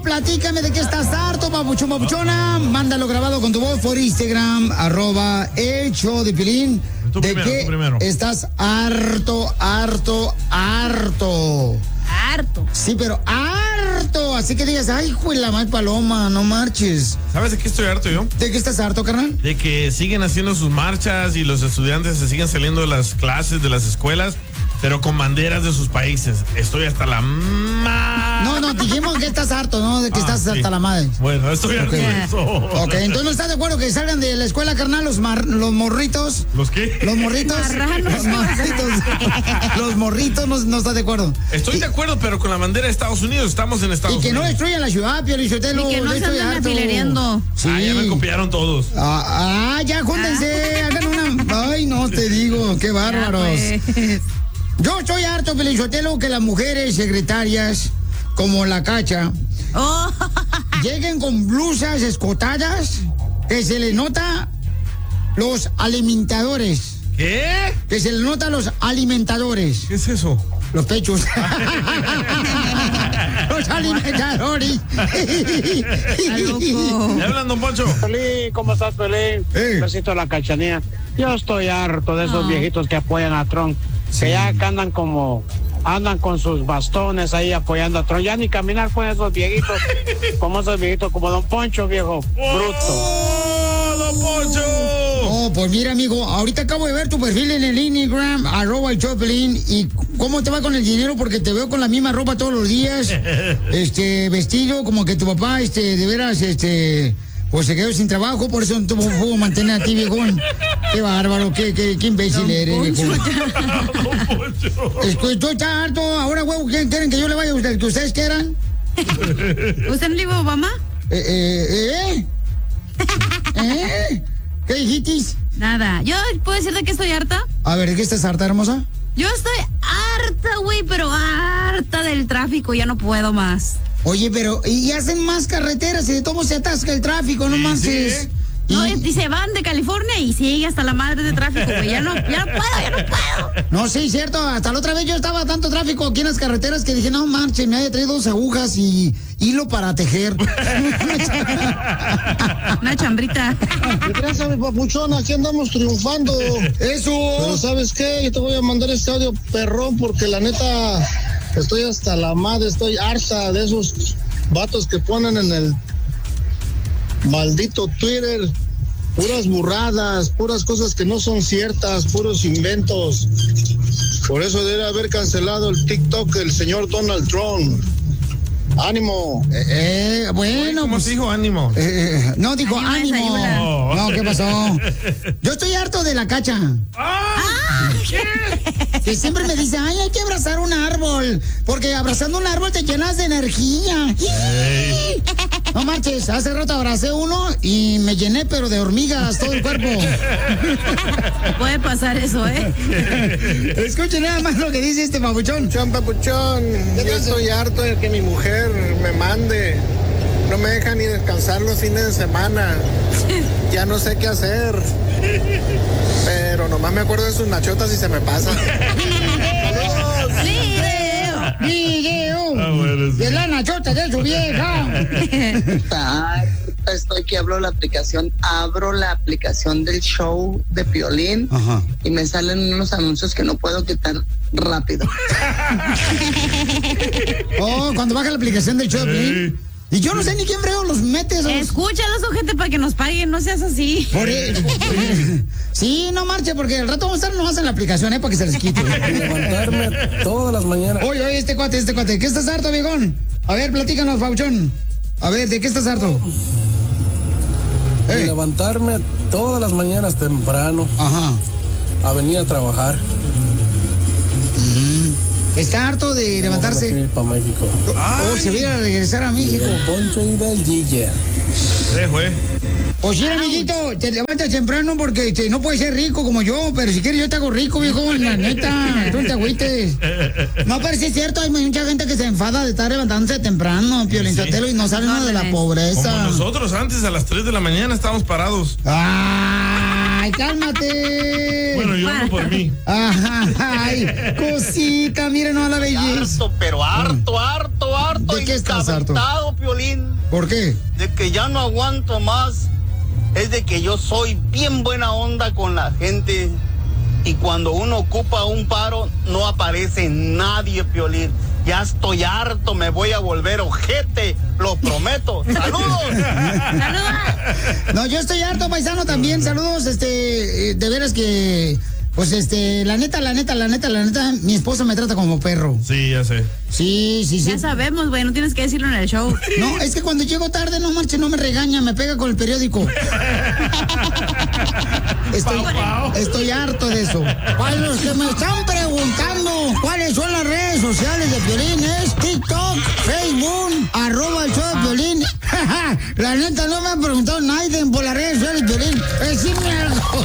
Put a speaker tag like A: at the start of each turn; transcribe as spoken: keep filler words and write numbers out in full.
A: Platícame de qué estás harto, papuchón, papuchona. Mándalo grabado con tu voz por Instagram, arroba el show de Piolín.
B: Tú
A: ¿De
B: primero,
A: qué estás harto, harto, harto?
C: Harto.
A: Sí, pero harto. Así que digas, ay, hijo de la mal paloma, no marches.
B: ¿Sabes de qué estoy harto yo?
A: ¿De qué estás harto, carnal?
B: De que siguen haciendo sus marchas y los estudiantes se siguen saliendo de las clases, de las escuelas, pero con banderas de sus países. Estoy hasta la madre.
A: No, no, dijimos que estás harto, ¿no? De que
B: Ah,
A: estás
B: sí.
A: hasta la madre.
B: Bueno, estoy harto
A: Ok.
B: de eso.
A: Ok, entonces no estás de acuerdo que salgan de la escuela, carnal, los, mar- los morritos.
B: ¿Los qué?
A: Los morritos.
C: Marranos.
A: Los morritos. Los morritos no, no estás de acuerdo.
B: Estoy de acuerdo, pero con la bandera de Estados Unidos. Estamos en Estados
A: Y que no
B: Unidos.
A: destruyan la ciudad, Pio Lizotelo.
C: Y que no
A: yo
C: se
A: estoy
C: anden
A: harto.
C: afilereando.
A: Sí.
B: Ah, ya me copiaron todos.
A: Ah, ah, ya, júntense, hagan una. Ay, no te digo, qué bárbaros.
C: Ya, pues.
A: Yo estoy harto, Pio Lizotelo, que las mujeres secretarias, como la Cacha,
C: Oh.
A: lleguen con blusas escotadas, que se les nota los alimentadores.
B: ¿Qué?
A: Que se les nota los alimentadores.
B: ¿Qué es eso?
A: Los pechos. Los alimentadores.
C: Está loco.
B: ¿Ya hablan, don Poncho?
D: Pelín, ¿cómo estás, Pelín?
A: Eh.
D: Un besito a la Cachanía. Yo estoy harto de esos
C: Ah.
D: viejitos que apoyan a Trump. Que ya que andan como, andan con sus bastones ahí apoyando a Trump. Ya ni caminar pueden esos viejitos, como esos viejitos, como don Poncho, viejo, bruto.
B: ¡Oh, don Poncho!
A: Oh, pues mira, amigo, ahorita acabo de ver tu perfil en el Instagram, arroba el Choplin, y cómo te va con el dinero, porque te veo con la misma ropa todos los días, este, vestido, como que tu papá, este, de veras, este, pues se quedó sin trabajo, por eso no tuvo pudo mantener a ti, viejón. Qué bárbaro, qué, qué, qué imbécil
C: Don
A: eres,
C: Poncho,
A: viejón.
C: ya.
B: Don Poncho.
A: Estoy, estoy tan harto, ahora, huevo, ¿quieren, quieren que yo le vaya a usted, que ustedes quieran?
C: ¿Usted no le dijo Obama?
A: Eh, eh, eh, ¿eh? ¿Qué dijiste?
C: Nada. ¿Yo puedo decir de qué estoy harta?
A: A ver, ¿de qué estás harta, hermosa?
C: Yo estoy harta, güey, pero harta del tráfico. Ya no puedo más.
A: Oye, pero y hacen más carreteras y de todo se atasca el tráfico, no
B: Sí,
A: manches.
B: sí.
C: No,
A: Y-
C: y se van de California y sigue hasta la madre de tráfico, güey. Ya no, ya no puedo, ya no puedo.
A: No, sí, cierto. Hasta la otra vez yo estaba tanto tráfico aquí en las carreteras que dije, no manches, me había traído dos agujas y hilo para tejer.
C: Una chambrita.
E: Gracias, mi papuchón, aquí andamos triunfando. Pero
A: Eso.
E: ¿sabes qué? Yo te voy a mandar este audio perrón porque la neta estoy hasta la madre, estoy harta de esos vatos que ponen en el maldito Twitter puras burradas, puras cosas que no son ciertas, puros inventos. Por eso debe haber cancelado el TikTok el señor Donald Trump. ¡Ánimo!
A: Eh, eh, bueno,
B: ¿Cómo
A: pues,
B: se dijo ánimo?
A: eh, no, dijo
C: Ánimo,
A: ánimo.
C: desayuna.
A: No, ¿qué pasó? Yo estoy harto de la Cacha.
B: ¡Ah! ¿Qué?
A: Que siempre me dice, ay, hay que abrazar un árbol. Porque abrazando un árbol te llenas de energía. No marches, hace rato abracé uno y me llené, pero de hormigas todo el cuerpo.
C: Puede pasar eso, ¿eh?
A: Escuchen nada más lo que dice este papuchón.
E: Papuchón, papuchón, yo estoy harto de que mi mujer me mande. No me deja ni descansar los fines de semana. Ya no sé qué hacer. Pero nomás me acuerdo de sus nachotas y se me pasa.
C: ¡Video!
A: ¡Video!
B: Ah, bueno, sí.
A: De la nachota de su vieja.
F: Harta estoy que abro la aplicación, abro la aplicación del show de Piolín
A: Ajá.
F: y me salen unos anuncios que no puedo quitar rápido.
A: Oh, cuando baja la aplicación del Choplin. Y yo no sé ni quién frego los mete esos.
C: Escúchalos, gente, para que nos paguen. No seas así.
A: Por e- Sí, no marche, porque el rato vamos a estar nomás en la aplicación, ¿eh? Para que se les quite.
E: Levantarme todas las mañanas.
A: Oye, oye, este cuate, este cuate. ¿Qué estás harto, viejón? A ver, platícanos, Pauchón. A ver, ¿de qué estás harto? Ey.
E: Levantarme todas las mañanas temprano
A: Ajá.
E: a venir a trabajar.
A: Está harto de levantarse.
E: Para México.
A: Oh, se viene a regresar a México.
E: El Poncho y del Gille.
B: Eh, güey.
A: Pues sí, amiguito, te levantas temprano porque este, no puedes ser rico como yo, pero si quieres yo te hago rico, viejo, la neta, tú no te agüites. No, pero sí es cierto, hay mucha gente que se enfada de estar levantándose temprano, Piolín Sotelo, y no sale uno de la
C: Órdenes.
A: pobreza.
B: Como nosotros antes a las tres de la mañana estábamos parados.
A: ¡Ah! Ay, cálmate.
B: Bueno, yo hablo por mí.
A: Ajá, ay, cosita, miren a la belleza.
G: Harto, pero harto, harto, harto.
A: ¿De qué estás harto?
G: Encabritado, Piolín.
A: ¿Por qué?
G: De que ya no aguanto más. Es de que yo soy bien buena onda con la gente. Y cuando uno ocupa un paro, no aparece nadie, Piolín. Ya estoy harto, me voy a volver ojete, lo prometo. ¡Saludos!
C: ¡Saludos!
A: No, yo estoy harto, paisano, también. Saludos, este, de veras que, pues, este, la neta, la neta, la neta, la neta, mi esposa me trata como perro.
B: Sí, ya sé.
A: Sí, sí, sí.
C: Ya sabemos, güey, no tienes que decirlo en el show.
A: No, es que cuando llego tarde, no marche, no me regaña, me pega con el periódico. Estoy, estoy harto de eso. Para los que me están preguntando cuáles son las redes sociales de Piolín, es TikTok, Facebook, arroba el show de Piolín. La neta, no me han preguntado nadie por las redes sociales de Piolín. Decime algo.